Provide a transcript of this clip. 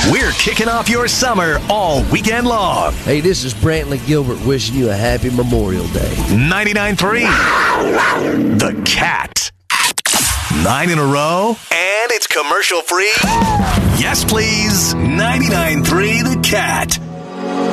We're kicking off your summer all weekend long. Hey, this is Brantley Gilbert wishing you a happy Memorial Day. 99.3 The Cat. 9 in a row, and it's commercial free. Yes, please. 99.3 The Cat.